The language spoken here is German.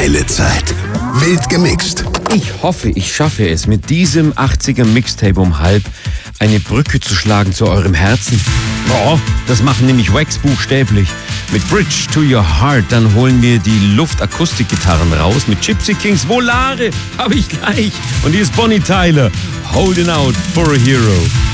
geile Zeit. Wild gemixt. Ich hoffe, ich schaffe es, mit diesem 80er Mixtape um halb eine Brücke zu schlagen zu eurem Herzen. Oh, das machen nämlich Wax buchstäblich. Mit Bridge to Your Heart, dann holen wir die Luftakustikgitarren raus. Mit Gypsy Kings Volare habe ich gleich. Und hier ist Bonnie Tyler, Holding Out for a Hero.